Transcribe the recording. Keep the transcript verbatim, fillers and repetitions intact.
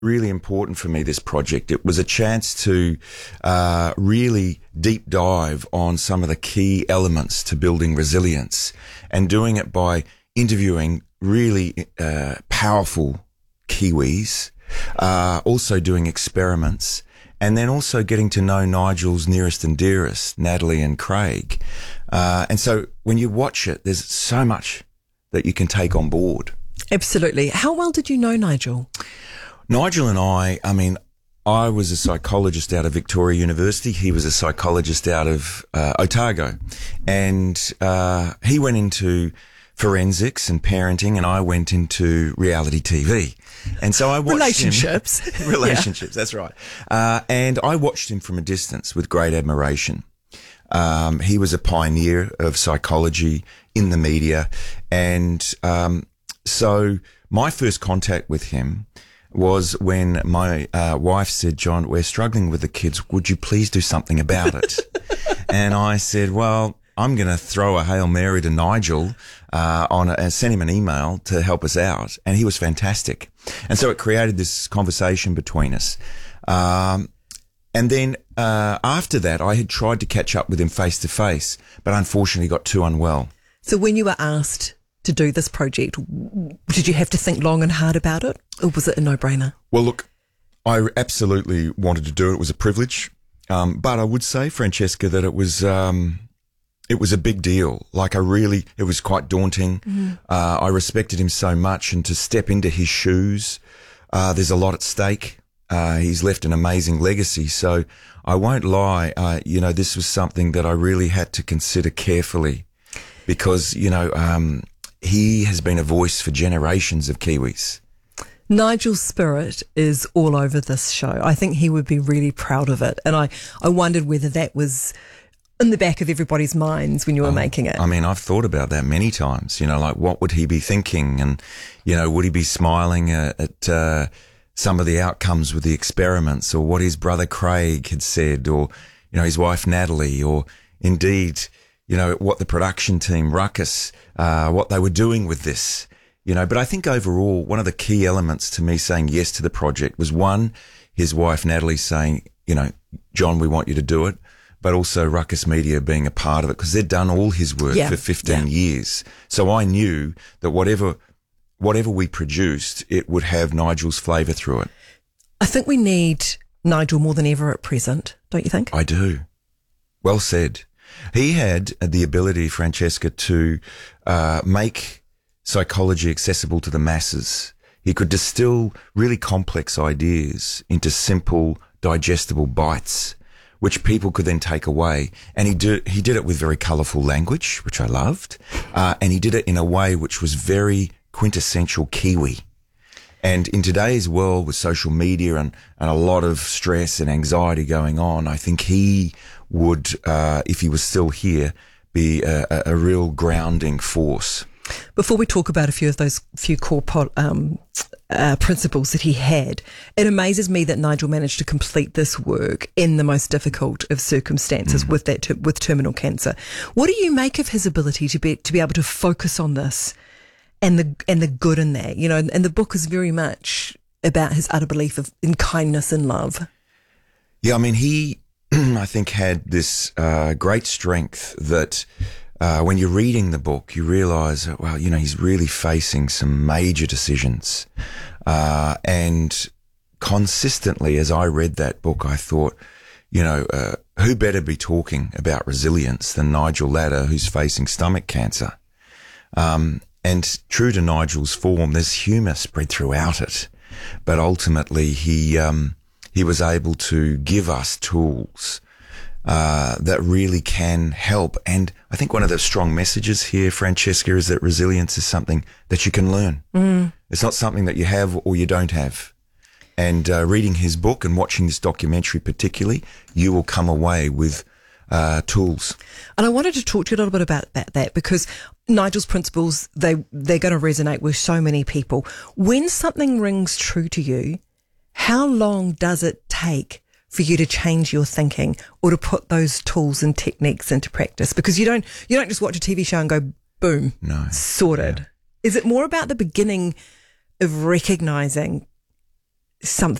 really important for me, this project. It was a chance to uh, really deep dive on some of the key elements to building resilience, and doing it by interviewing really uh, powerful Kiwis, uh, also doing experiments, and then also getting to know Nigel's nearest and dearest, Natalie and Craig. Uh, and so when you watch it, there's so much that you can take on board. Absolutely. How well did you know Nigel? Nigel and I, I mean, I was a psychologist out of Victoria University. He was a psychologist out of uh, Otago. And uh, he went into forensics and parenting, and I went into reality T V. And so I watched relationships. him. Relationships, yeah. That's right. Uh, and I watched him from a distance with great admiration. Um, he was a pioneer of psychology in the media. And um, so my first contact with him was when my uh, wife said, "John, we're struggling with the kids. Would you please do something about it?" And I said, well, I'm going to throw a Hail Mary to Nigel uh, on a, and send him an email to help us out. And he was fantastic. And so it created this conversation between us. Um, and then uh, after that, I had tried to catch up with him face to face, but unfortunately got too unwell. So when you were asked to do this project, did you have to think long and hard about it, or was it a no-brainer? Well, look, I absolutely wanted to do it. It was a privilege. Um, but I would say, Francesca, that it was... Um, It was a big deal. Like I really, it was quite daunting. Mm. Uh, I respected him so much, and to step into his shoes, uh, there's a lot at stake. Uh, he's left an amazing legacy. So I won't lie. Uh, you know, this was something that I really had to consider carefully, because, you know, um, he has been a voice for generations of Kiwis. Nigel's spirit is all over this show. I think he would be really proud of it. And I, I wondered whether that was in the back of everybody's minds when you were um, making it. I mean, I've thought about that many times, you know, like what would he be thinking? And, you know, would he be smiling at, at uh, some of the outcomes with the experiments, or what his brother Craig had said, or, you know, his wife Natalie, or indeed, you know, what the production team, Ruckus, uh, what they were doing with this, you know. But I think overall, one of the key elements to me saying yes to the project was, one, his wife Natalie saying, you know, John, we want you to do it. But also Ruckus Media being a part of it, because they'd done all his work yeah. for fifteen yeah. years. So I knew that whatever whatever we produced, it would have Nigel's flavour through it. I think we need Nigel more than ever at present, don't you think? I do. Well said. He had the ability, Francesca, to uh, make psychology accessible to the masses. He could distill really complex ideas into simple, digestible bites, which people could then take away. And he did, he did it with very colourful language, which I loved. Uh, and he did it in a way which was very quintessential Kiwi. And in today's world with social media and, and a lot of stress and anxiety going on, I think he would, uh, if he was still here, be a, a, a real grounding force. Before we talk about a few of those few core po- um, uh, principles that he had, it amazes me that Nigel managed to complete this work in the most difficult of circumstances mm. with that ter- with terminal cancer. What do you make of his ability to be to be able to focus on this and the and the good in that? You know, and, and the book is very much about his utter belief of in kindness and love. Yeah, I mean, he I think had this uh, great strength that. Uh, when you're reading the book, you realise, well, you know, he's really facing some major decisions. Uh, and consistently, as I read that book, I thought, you know, uh, who better be talking about resilience than Nigel Latta, who's facing stomach cancer? Um, and true to Nigel's form, there's humour spread throughout it. But ultimately, he, um, he was able to give us tools Uh, that really can help. And I think one of the strong messages here, Francesca, is that resilience is something that you can learn. Mm. It's not something that you have or you don't have. And uh, reading his book and watching this documentary particularly, you will come away with uh, tools. And I wanted to talk to you a little bit about that, that because Nigel's principles, they, they're going to resonate with so many people. When something rings true to you, how long does it take for you to change your thinking or to put those tools and techniques into practice? Because you don't you don't just watch a T V show and go, boom, no, sorted. Yeah. Is it more about the beginning of recognising something